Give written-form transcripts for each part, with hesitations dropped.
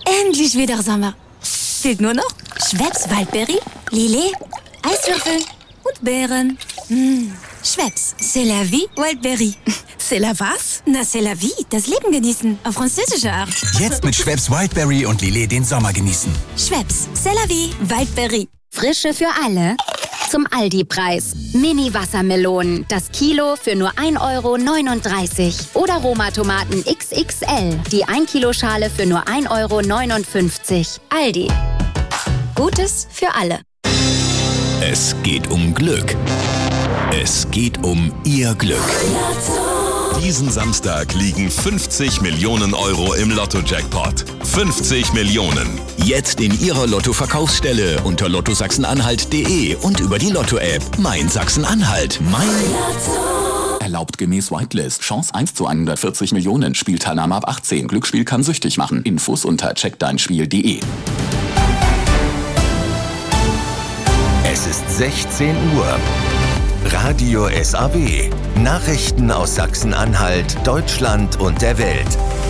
Endlich wieder Sommer. Fehlt nur noch Schweppes Waldbeere, Lillet, Eiswürfel und Beeren. Schweppes, c'est la vie, Waldbeere. C'est la was? Na, c'est la vie, das Leben genießen, auf französische Art. Jetzt mit Schweppes Wildberry und Lillet den Sommer genießen. Schweppes, c'est la vie, Waldbeere. Frische für alle. Zum Aldi-Preis. Mini-Wassermelonen. Das Kilo für nur 1,39 €. Oder Roma-Tomaten XXL. Die 1 Kilo Schale für nur 1,59 €. Aldi. Gutes für alle. Es geht um Glück. Es geht um Ihr Glück. Diesen Samstag liegen 50 Millionen € im Lotto-Jackpot. 50 Millionen. Jetzt in Ihrer Lotto-Verkaufsstelle unter lottosachsen-anhalt.de und über die Lotto-App. Mein Sachsen-Anhalt. Mein Lotto. Erlaubt gemäß Whitelist. Chance 1 zu 140 Millionen. Spielteilnahme ab 18. Glücksspiel kann süchtig machen. Infos unter checkdeinspiel.de. Es ist 16 Uhr. Radio SAW. Nachrichten aus Sachsen-Anhalt, Deutschland und der Welt.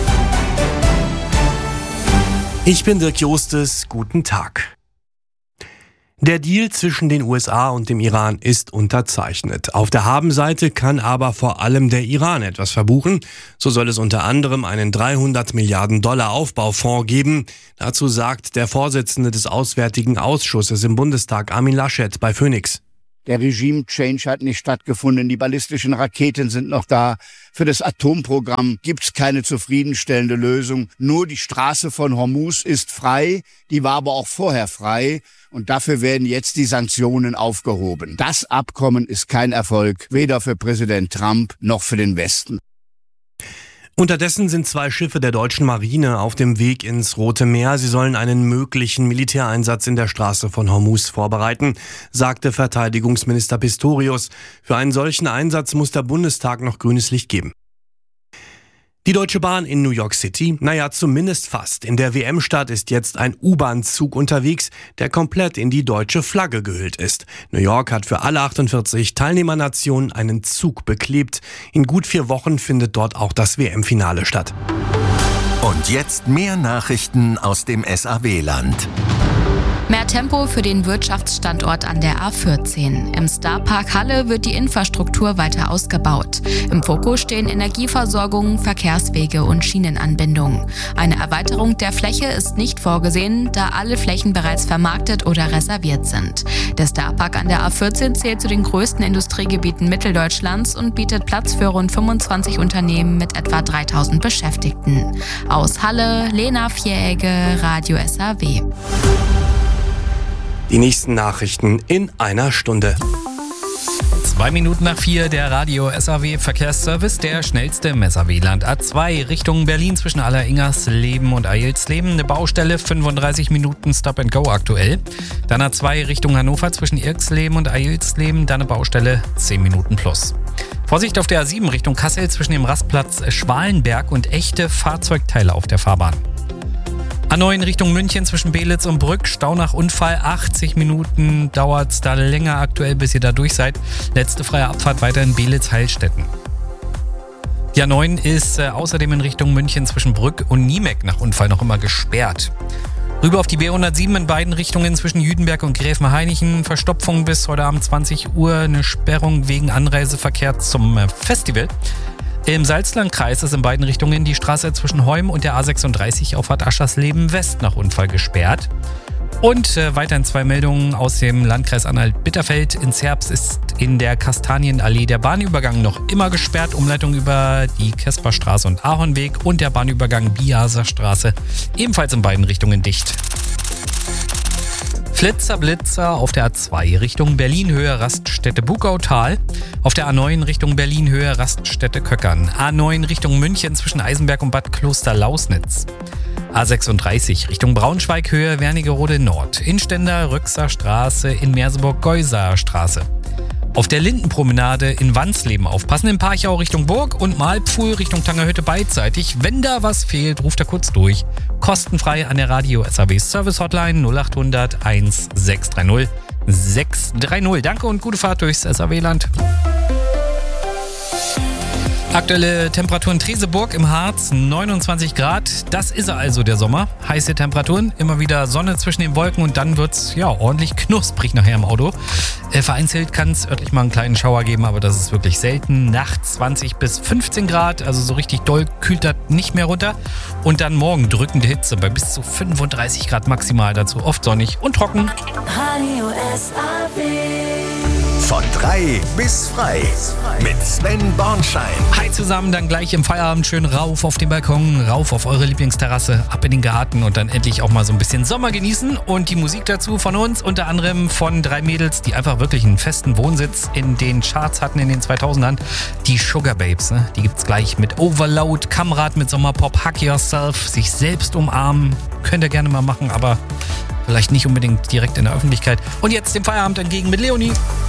Ich bin Dirk Jostes. Guten Tag. Der Deal zwischen den USA und dem Iran ist unterzeichnet. Auf der Habenseite kann aber vor allem der Iran etwas verbuchen. So soll es unter anderem einen 300 Milliarden $ Aufbaufonds geben. Dazu sagt der Vorsitzende des Auswärtigen Ausschusses im Bundestag, Armin Laschet, bei Phoenix. Der Regime-Change hat nicht stattgefunden, die ballistischen Raketen sind noch da. Für das Atomprogramm gibt's keine zufriedenstellende Lösung. Nur die Straße von Hormuz ist frei, die war aber auch vorher frei. Und dafür werden jetzt die Sanktionen aufgehoben. Das Abkommen ist kein Erfolg, weder für Präsident Trump noch für den Westen. Unterdessen sind 2 Schiffe der deutschen Marine auf dem Weg ins Rote Meer. Sie sollen einen möglichen Militäreinsatz in der Straße von Hormuz vorbereiten, sagte Verteidigungsminister Pistorius. Für einen solchen Einsatz muss der Bundestag noch grünes Licht geben. Die Deutsche Bahn in New York City? Naja, zumindest fast. In der WM-Stadt ist jetzt ein U-Bahn-Zug unterwegs, der komplett in die deutsche Flagge gehüllt ist. New York hat für alle 48 Teilnehmernationen einen Zug beklebt. In gut 4 Wochen findet dort auch das WM-Finale statt. Und jetzt mehr Nachrichten aus dem SAW-Land. Mehr Tempo für den Wirtschaftsstandort an der A14. Im Starpark Halle wird die Infrastruktur weiter ausgebaut. Im Fokus stehen Energieversorgung, Verkehrswege und Schienenanbindungen. Eine Erweiterung der Fläche ist nicht vorgesehen, da alle Flächen bereits vermarktet oder reserviert sind. Der Starpark an der A14 zählt zu den größten Industriegebieten Mitteldeutschlands und bietet Platz für rund 25 Unternehmen mit etwa 3000 Beschäftigten. Aus Halle, Lena Vieregge, Radio SAW. Die nächsten Nachrichten in einer Stunde. 2 Minuten nach 4, der Radio SAW Verkehrsservice, der schnellste im SAW-Land. A2 Richtung Berlin zwischen Alleringersleben und Eilsleben. Eine Baustelle, 35 Minuten Stop and Go aktuell. Dann A2 Richtung Hannover zwischen Irxleben und Eilsleben. Dann eine Baustelle, 10 Minuten plus. Vorsicht auf der A7 Richtung Kassel zwischen dem Rastplatz Schwalenberg und echte Fahrzeugteile auf der Fahrbahn. A9 Richtung München zwischen Belitz und Brück, Stau nach Unfall, 80 Minuten dauert es da länger aktuell, bis ihr da durch seid. Letzte freie Abfahrt weiter in Belitz-Heilstätten. Die A9 ist außerdem in Richtung München zwischen Brück und Niemeck nach Unfall noch immer gesperrt. Rüber auf die B107 in beiden Richtungen zwischen Jüdenberg und Gräfenhainichen. Verstopfung bis heute Abend 20 Uhr, eine Sperrung wegen Anreiseverkehr zum Festival. Im Salzlandkreis ist in beiden Richtungen die Straße zwischen Heum und der A36 Auffahrt Aschersleben West nach Unfall gesperrt. Und weiterhin 2 Meldungen aus dem Landkreis Anhalt-Bitterfeld. In Zerbst ist in der Kastanienallee der Bahnübergang noch immer gesperrt. Umleitung über die Kesperstraße und Ahornweg und der Bahnübergang Biaser Straße ebenfalls in beiden Richtungen dicht. Flitzer-Blitzer auf der A2 Richtung Berlin-Höhe Raststätte Bugautal. Auf der A9 Richtung Berlin-Höhe Raststätte Köckern. A9 Richtung München zwischen Eisenberg und Bad Kloster-Lausnitz. A36 Richtung Braunschweig-Höhe Wernigerode Nord. Instender Röxer Straße in Merseburg-Geuser Straße. Auf der Lindenpromenade in Wansleben aufpassen, in Parchau Richtung Burg und Malpfuhl Richtung Tangerhütte beidseitig. Wenn da was fehlt, ruft er kurz durch. Kostenfrei an der Radio SAW Service Hotline 0800 1630 630. Danke und gute Fahrt durchs SAW-Land. Aktuelle Temperatur in Treseburg im Harz, 29 Grad. Das ist er also, der Sommer. Heiße Temperaturen, immer wieder Sonne zwischen den Wolken und dann wird's ordentlich knusprig nachher im Auto. Vereinzelt kann es örtlich mal einen kleinen Schauer geben, aber das ist wirklich selten. Nachts 20 bis 15 Grad, also so richtig doll kühlt das nicht mehr runter. Und dann morgen drückende Hitze bei bis zu 35 Grad maximal. Dazu oft sonnig und trocken. Radio SAW. Von 3 bis frei mit Sven Bornschein. Hi zusammen, dann gleich im Feierabend schön rauf auf den Balkon, rauf auf eure Lieblingsterrasse, ab in den Garten und dann endlich auch mal so ein bisschen Sommer genießen. Und die Musik dazu von uns, unter anderem von 3 Mädels, die einfach wirklich einen festen Wohnsitz in den Charts hatten in den 2000ern. Die Sugar Babes, ne? Die gibt's gleich mit Overload, Kamrad mit Sommerpop, Hug Yourself, sich selbst umarmen. Könnt ihr gerne mal machen, aber vielleicht nicht unbedingt direkt in der Öffentlichkeit. Und jetzt den Feierabend entgegen mit Leonie.